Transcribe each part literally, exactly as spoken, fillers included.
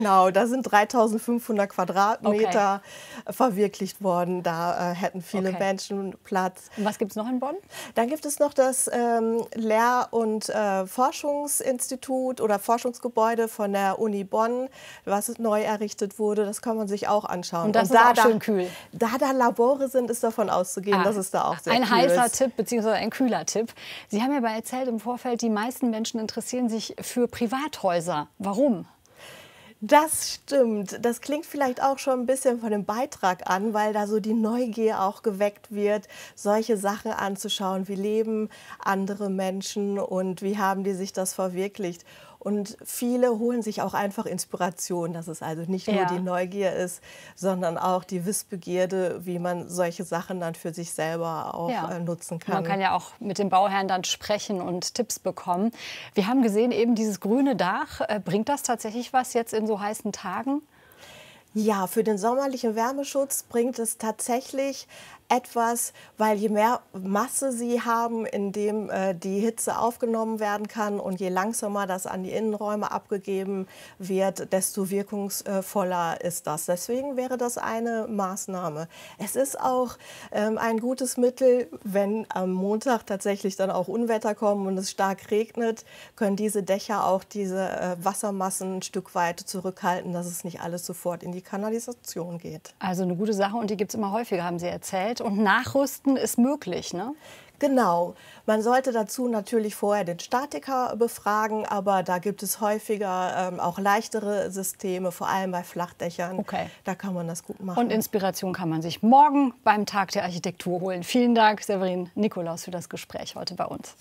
Genau, da sind dreitausendfünfhundert Quadratmeter Okay. verwirklicht worden. Da äh, hätten viele Okay. Menschen Platz. Und was gibt es noch in Bonn? Dann gibt es noch das ähm, Lehr- und äh, Forschungsinstitut oder Forschungsgebäude von der Uni Bonn, was neu errichtet wurde. Das kann man sich auch anschauen. Und das ist da, auch da, schön kühl. Da da Labore sind, ist davon auszugehen, Ah, dass es da auch sehr ein kühl heißer ist. Tipp bzw. ein kühler Tipp. Sie haben ja aber erzählt im Vorfeld, die meisten Menschen interessieren sich für Privathäuser. Warum? Das stimmt. Das klingt vielleicht auch schon ein bisschen von dem Beitrag an, weil da so die Neugier auch geweckt wird, solche Sachen anzuschauen. Wie leben andere Menschen und wie haben die sich das verwirklicht? Und viele holen sich auch einfach Inspiration, dass es also nicht nur Ja. die Neugier ist, sondern auch die Wissbegierde, wie man solche Sachen dann für sich selber auch Ja. äh, nutzen kann. Man kann ja auch mit dem Bauherrn dann sprechen und Tipps bekommen. Wir haben gesehen, eben dieses grüne Dach. Äh, bringt das tatsächlich was jetzt in so heißen Tagen? Ja, für den sommerlichen Wärmeschutz bringt es tatsächlich etwas, weil je mehr Masse sie haben, in dem äh, die Hitze aufgenommen werden kann und je langsamer das an die Innenräume abgegeben wird, desto wirkungsvoller ist das. Deswegen wäre das eine Maßnahme. Es ist auch ähm, ein gutes Mittel, wenn am Montag tatsächlich dann auch Unwetter kommen und es stark regnet, können diese Dächer auch diese äh, Wassermassen ein Stück weit zurückhalten, dass es nicht alles sofort in die Kanalisation geht. Also eine gute Sache und die gibt es immer häufiger, haben Sie erzählt. Und Nachrüsten ist möglich, ne? Genau. Man sollte dazu natürlich vorher den Statiker befragen, aber da gibt es häufiger ähm, auch leichtere Systeme, vor allem bei Flachdächern. Okay. Da kann man das gut machen. Und Inspiration kann man sich morgen beim Tag der Architektur holen. Vielen Dank, Severin Nikolaus, für das Gespräch heute bei uns.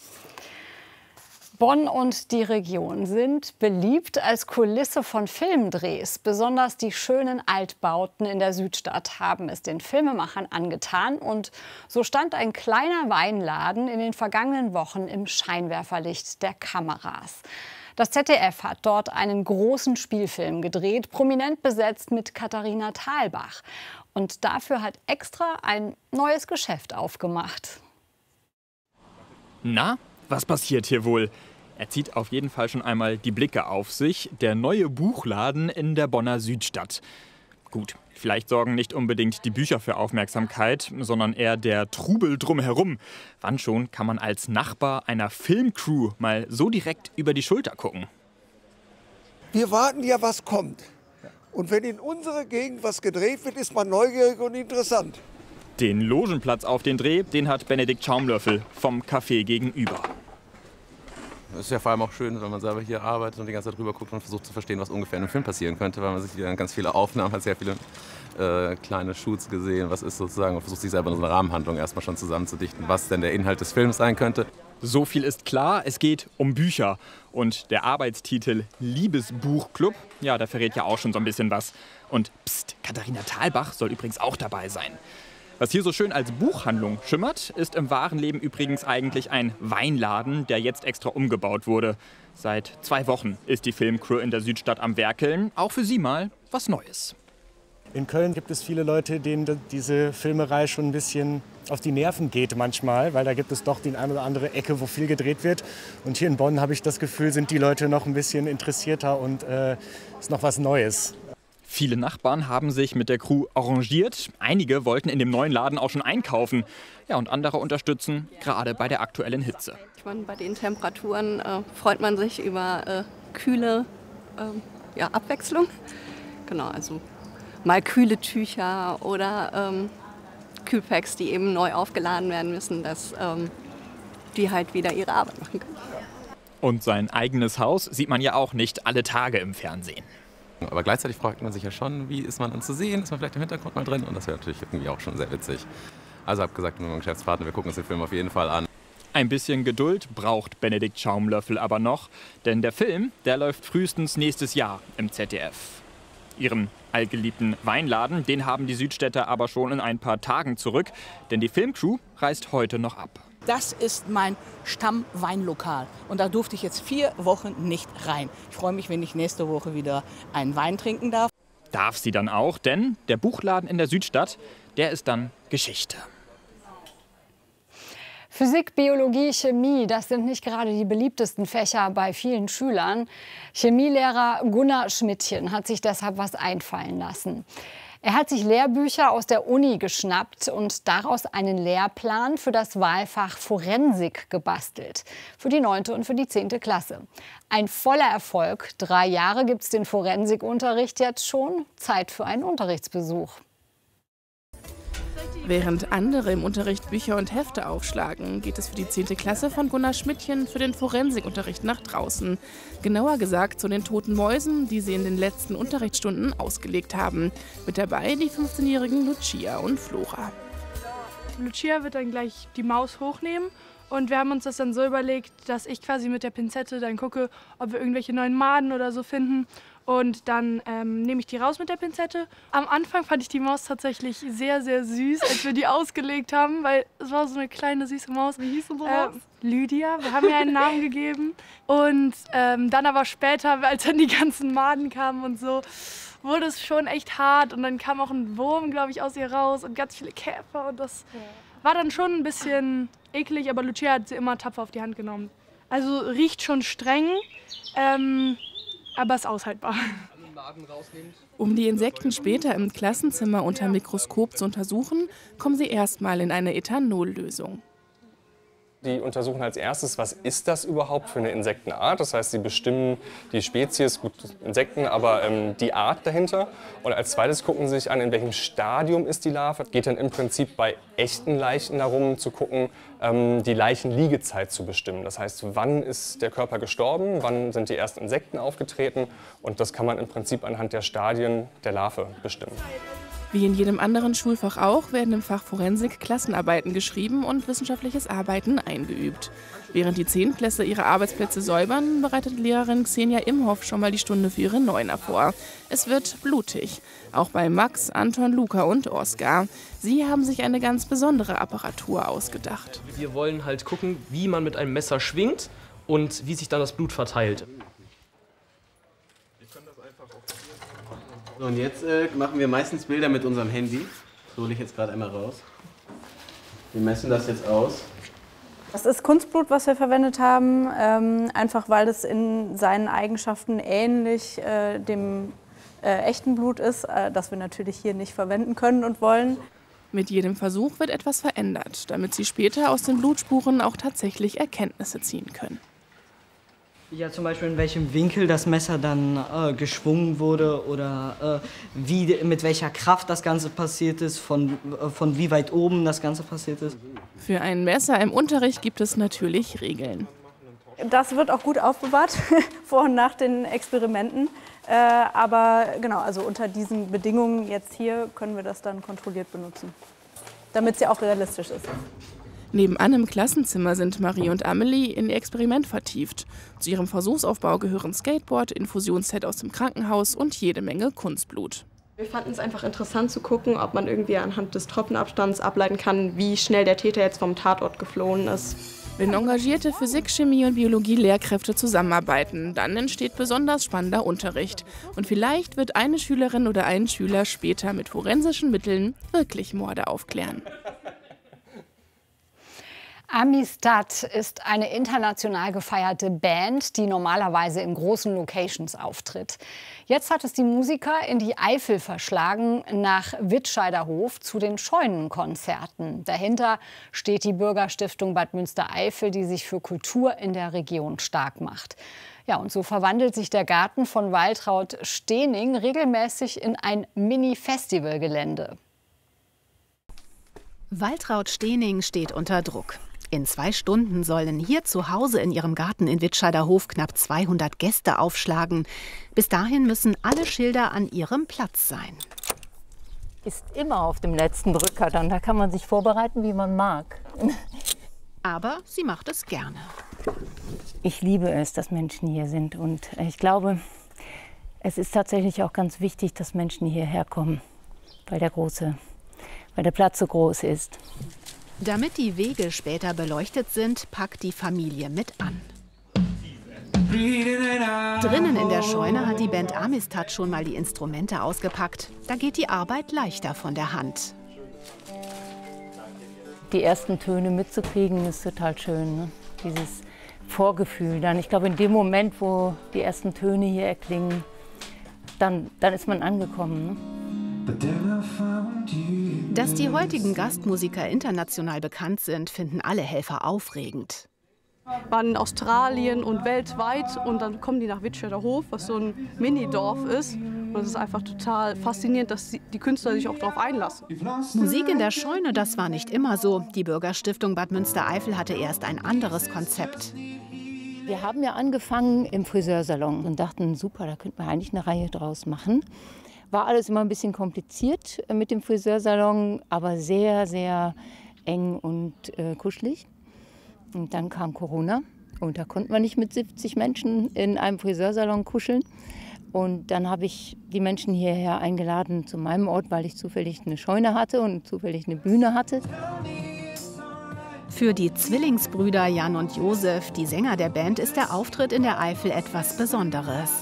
Bonn und die Region sind beliebt als Kulisse von Filmdrehs. Besonders die schönen Altbauten in der Südstadt haben es den Filmemachern angetan. Und so stand ein kleiner Weinladen in den vergangenen Wochen im Scheinwerferlicht der Kameras. Das Z D F hat dort einen großen Spielfilm gedreht, prominent besetzt mit Katharina Thalbach. Und dafür hat extra ein neues Geschäft aufgemacht. Na, was passiert hier wohl? Er zieht auf jeden Fall schon einmal die Blicke auf sich. Der neue Buchladen in der Bonner Südstadt. Gut, vielleicht sorgen nicht unbedingt die Bücher für Aufmerksamkeit, sondern eher der Trubel drumherum. Wann schon kann man als Nachbar einer Filmcrew mal so direkt über die Schulter gucken? Wir warten ja, was kommt. Und wenn in unserer Gegend was gedreht wird, ist man neugierig und interessant. Den Logenplatz auf den Dreh, den hat Benedikt Schaumlöffel vom Café gegenüber. Es ist ja vor allem auch schön, wenn man selber hier arbeitet und die ganze Zeit drüber guckt und versucht zu verstehen, was ungefähr in einem Film passieren könnte, weil man sich wieder ganz viele Aufnahmen hat, sehr viele äh, kleine Shoots gesehen, was ist sozusagen, und versucht sich selber in so eine Rahmenhandlung erstmal schon zusammenzudichten, was denn der Inhalt des Films sein könnte. So viel ist klar, es geht um Bücher. Und der Arbeitstitel Liebesbuchclub, ja, der verrät ja auch schon so ein bisschen was. Und pst, Katharina Thalbach soll übrigens auch dabei sein. Was hier so schön als Buchhandlung schimmert, ist im wahren Leben übrigens eigentlich ein Weinladen, der jetzt extra umgebaut wurde. Seit zwei Wochen ist die Filmcrew in der Südstadt am Werkeln. Auch für sie mal was Neues. In Köln gibt es viele Leute, denen diese Filmerei schon ein bisschen auf die Nerven geht manchmal, weil da gibt es doch die eine oder andere Ecke, wo viel gedreht wird. Und hier in Bonn habe ich das Gefühl, sind die Leute noch ein bisschen interessierter und äh, ist noch was Neues. Viele Nachbarn haben sich mit der Crew arrangiert. Einige wollten in dem neuen Laden auch schon einkaufen. Ja, und andere unterstützen, gerade bei der aktuellen Hitze. Ich meine, bei den Temperaturen äh, freut man sich über äh, kühle äh, ja, Abwechslung. Genau, also mal kühle Tücher oder ähm, Kühlpacks, die eben neu aufgeladen werden müssen, dass ähm, die halt wieder ihre Arbeit machen können. Und sein eigenes Haus sieht man ja auch nicht alle Tage im Fernsehen. Aber gleichzeitig fragt man sich ja schon, wie ist man dann zu sehen, ist man vielleicht im Hintergrund mal drin, und das wäre natürlich irgendwie auch schon sehr witzig. Also habe gesagt mit meinem Geschäftspartner, wir gucken uns den Film auf jeden Fall an. Ein bisschen Geduld braucht Benedikt Schaumlöffel aber noch, denn der Film, der läuft frühestens nächstes Jahr im Z D F. Ihren allgeliebten Weinladen, den haben die Südstädter aber schon in ein paar Tagen zurück, denn die Filmcrew reist heute noch ab. Das ist mein Stammweinlokal und da durfte ich jetzt vier Wochen nicht rein. Ich freue mich, wenn ich nächste Woche wieder einen Wein trinken darf. Darf sie dann auch, denn der Buchladen in der Südstadt, der ist dann Geschichte. Physik, Biologie, Chemie, das sind nicht gerade die beliebtesten Fächer bei vielen Schülern. Chemielehrer Gunnar Schmidtchen hat sich deshalb was einfallen lassen. Er hat sich Lehrbücher aus der Uni geschnappt und daraus einen Lehrplan für das Wahlfach Forensik gebastelt. Für die neunte und für die zehnte Klasse. Ein voller Erfolg. Drei Jahre gibt es den Forensikunterricht jetzt schon. Zeit für einen Unterrichtsbesuch. Während andere im Unterricht Bücher und Hefte aufschlagen, geht es für die zehnte Klasse von Gunnar Schmidtchen für den Forensikunterricht nach draußen. Genauer gesagt zu den toten Mäusen, die sie in den letzten Unterrichtsstunden ausgelegt haben. Mit dabei die fünfzehnjährigen Lucia und Flora. Lucia wird dann gleich die Maus hochnehmen und wir haben uns das dann so überlegt, dass ich quasi mit der Pinzette dann gucke, ob wir irgendwelche neuen Maden oder so finden. Und dann ähm, nehme ich die raus mit der Pinzette. Am Anfang fand ich die Maus tatsächlich sehr, sehr süß, als wir die ausgelegt haben, weil es war so eine kleine, süße Maus. Wie hieß unsere Maus? Äh, Lydia, wir haben ihr einen Namen gegeben. Und ähm, dann aber später, als dann die ganzen Maden kamen und so, wurde es schon echt hart. Und dann kam auch ein Wurm, glaube ich, aus ihr raus und ganz viele Käfer. Und das ja. war dann schon ein bisschen eklig, aber Lucia hat sie immer tapfer auf die Hand genommen. Also riecht schon streng. Ähm, aber es ist aushaltbar. Um die Insekten später im Klassenzimmer unter Mikroskop zu untersuchen, kommen sie erstmal in eine Ethanollösung. Die untersuchen als erstes, was ist das überhaupt für eine Insektenart. Das heißt, sie bestimmen die Spezies, gut Insekten, aber ähm, die Art dahinter. Und als zweites gucken sie sich an, in welchem Stadium ist die Larve. Geht dann im Prinzip bei echten Leichen darum, zu gucken, ähm, die Leichenliegezeit zu bestimmen. Das heißt, wann ist der Körper gestorben, wann sind die ersten Insekten aufgetreten. Und das kann man im Prinzip anhand der Stadien der Larve bestimmen. Wie in jedem anderen Schulfach auch, werden im Fach Forensik Klassenarbeiten geschrieben und wissenschaftliches Arbeiten eingeübt. Während die Zehntklässler ihre Arbeitsplätze säubern, bereitet Lehrerin Xenia Imhoff schon mal die Stunde für ihre Neuner vor. Es wird blutig. Auch bei Max, Anton, Luca und Oskar. Sie haben sich eine ganz besondere Apparatur ausgedacht. Wir wollen halt gucken, wie man mit einem Messer schwingt und wie sich dann das Blut verteilt. So, und jetzt äh, machen wir meistens Bilder mit unserem Handy. Das hole ich jetzt gerade einmal raus. Wir messen das jetzt aus. Das ist Kunstblut, was wir verwendet haben, ähm, einfach weil es in seinen Eigenschaften ähnlich äh, dem äh, echten Blut ist, äh, das wir natürlich hier nicht verwenden können und wollen. Mit jedem Versuch wird etwas verändert, damit sie später aus den Blutspuren auch tatsächlich Erkenntnisse ziehen können. Ja, zum Beispiel in welchem Winkel das Messer dann äh, geschwungen wurde oder äh, wie, mit welcher Kraft das Ganze passiert ist, von, äh, von wie weit oben das Ganze passiert ist. Für ein Messer im Unterricht gibt es natürlich Regeln. Das wird auch gut aufbewahrt, vor und nach den Experimenten. Äh, aber genau, also unter diesen Bedingungen jetzt hier können wir das dann kontrolliert benutzen, damit es ja auch realistisch ist. Nebenan im Klassenzimmer sind Marie und Amelie in ihr Experiment vertieft. Zu ihrem Versuchsaufbau gehören Skateboard, Infusionsset aus dem Krankenhaus und jede Menge Kunstblut. Wir fanden es einfach interessant zu gucken, ob man irgendwie anhand des Tropfenabstands ableiten kann, wie schnell der Täter jetzt vom Tatort geflohen ist. Wenn engagierte Physik-, Chemie- und Biologie-Lehrkräfte zusammenarbeiten, dann entsteht besonders spannender Unterricht. Und vielleicht wird eine Schülerin oder ein Schüler später mit forensischen Mitteln wirklich Morde aufklären. Amistad ist eine international gefeierte Band, die normalerweise in großen Locations auftritt. Jetzt hat es die Musiker in die Eifel verschlagen, nach Wittscheiderhof zu den Scheunenkonzerten. Dahinter steht die Bürgerstiftung Bad Münstereifel, die sich für Kultur in der Region stark macht. Ja, und so verwandelt sich der Garten von Waltraud Stehning regelmäßig in ein Mini-Festivalgelände. Waltraud Stehning steht unter Druck. In zwei Stunden sollen hier zu Hause in ihrem Garten in Wittscheiderhof knapp zweihundert Gäste aufschlagen. Bis dahin müssen alle Schilder an ihrem Platz sein. Ist immer auf dem letzten Drücker, dann da kann man sich vorbereiten, wie man mag. Aber sie macht es gerne. Ich liebe es, dass Menschen hier sind und ich glaube, es ist tatsächlich auch ganz wichtig, dass Menschen hierher kommen, weil der große, weil der Platz so groß ist. Damit die Wege später beleuchtet sind, packt die Familie mit an. Drinnen in der Scheune hat die Band Amistad schon mal die Instrumente ausgepackt. Da geht die Arbeit leichter von der Hand. die ersten Töne mitzukriegen, ist total schön. Ne? Dieses Vorgefühl dann. Ich glaube, in dem Moment, wo die ersten Töne hier erklingen, dann, dann ist man angekommen. Ne? Dass die heutigen Gastmusiker international bekannt sind, finden alle Helfer aufregend. Wir waren in Australien und weltweit und dann kommen die nach Wittscheider Hof, was so ein Minidorf ist. Und es ist einfach total faszinierend, dass die Künstler sich auch darauf einlassen. Musik in der Scheune, das war nicht immer so. Die Bürgerstiftung Bad Münstereifel hatte erst ein anderes Konzept. Wir haben ja angefangen im Friseursalon und dachten, super, da könnten wir eigentlich eine Reihe draus machen. War alles immer ein bisschen kompliziert mit dem Friseursalon, aber sehr, sehr eng und äh, kuschelig. Und dann kam Corona und da konnten wir nicht mit siebzig Menschen in einem Friseursalon kuscheln. Und dann habe ich die Menschen hierher eingeladen zu meinem Ort, weil ich zufällig eine Scheune hatte und zufällig eine Bühne hatte. Für die Zwillingsbrüder Jan und Josef, die Sänger der Band, ist der Auftritt in der Eifel etwas Besonderes.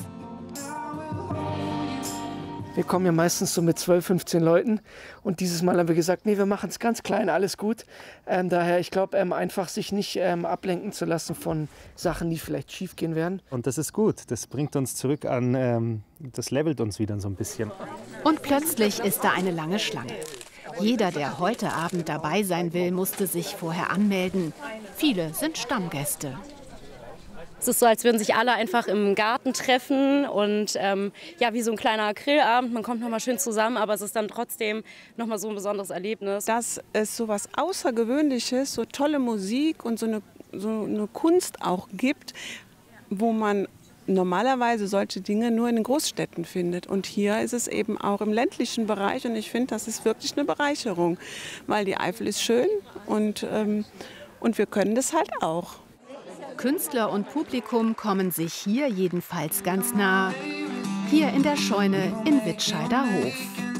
Wir kommen ja meistens so mit zwölf, fünfzehn Leuten und dieses Mal haben wir gesagt, nee, wir machen es ganz klein, alles gut. Ähm, daher, ich glaube, ähm, einfach sich nicht ähm, ablenken zu lassen von Sachen, die vielleicht schief gehen werden. Und das ist gut, das bringt uns zurück an, ähm, das levelt uns wieder so ein bisschen. Und plötzlich ist da eine lange Schlange. Jeder, der heute Abend dabei sein will, musste sich vorher anmelden. Viele sind Stammgäste. Es ist so, als würden sich alle einfach im Garten treffen und ähm, ja, wie so ein kleiner Grillabend. Man kommt noch mal schön zusammen, aber es ist dann trotzdem noch mal so ein besonderes Erlebnis. Dass es so was Außergewöhnliches, so tolle Musik und so eine, so eine Kunst auch gibt, wo man normalerweise solche Dinge nur in den Großstädten findet. Und hier ist es eben auch im ländlichen Bereich und ich finde, das ist wirklich eine Bereicherung, weil die Eifel ist schön und, ähm, und wir können das halt auch. Künstler und Publikum kommen sich hier jedenfalls ganz nah. Hier in der Scheune in Wittscheider Hof.